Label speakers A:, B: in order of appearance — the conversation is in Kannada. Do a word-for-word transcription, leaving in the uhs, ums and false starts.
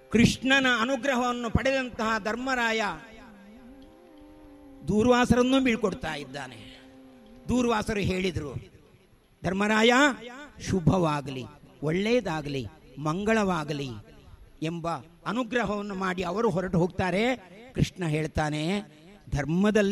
A: ಕೃಷ್ಣನ ಅನುಗ್ರಹವನ್ನು ಪಡೆದಂತಹ ಧರ್ಮರಾಯ ದೂರ್ವಾಸರನ್ನು ಬೀಳ್ಕೊಡ್ತಾ ಇದ್ದಾನೆ. ದೂರ್ವಾಸರು ಹೇಳಿದರು, ಧರ್ಮರಾಯ ಶುಭವಾಗಲಿ, ಒಳ್ಳೆಯದಾಗಲಿ, ಮಂಗಳವಾಗಲಿ ಎಂಬ ಅನುಗ್ರಹವನ್ನು ಮಾಡಿ ಅವರು ಹೊರಟು ಹೋಗ್ತಾರೆ. ಕೃಷ್ಣ ಹೇಳ್ತಾನೆ, ಧರ್ಮದಲ್ಲಿ